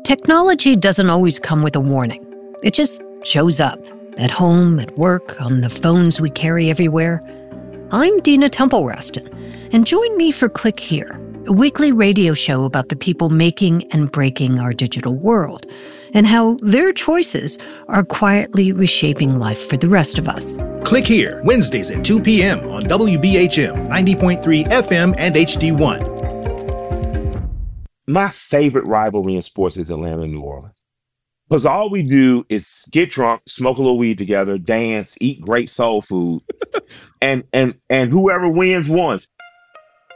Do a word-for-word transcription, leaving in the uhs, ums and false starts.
Technology doesn't always come with a warning. It just shows up at home, at work, on the phones we carry everywhere. I'm Dina Temple-Raston, and join me for Click Here, a weekly radio show about the people making and breaking our digital world, and how their choices are quietly reshaping life for the rest of us. Click Here, Wednesdays at two p.m. on W B H M ninety point three F M and H D one. My favorite rivalry in sports is Atlanta and New Orleans. Because all we do is get drunk, smoke a little weed together, dance, eat great soul food, and and and whoever wins wins.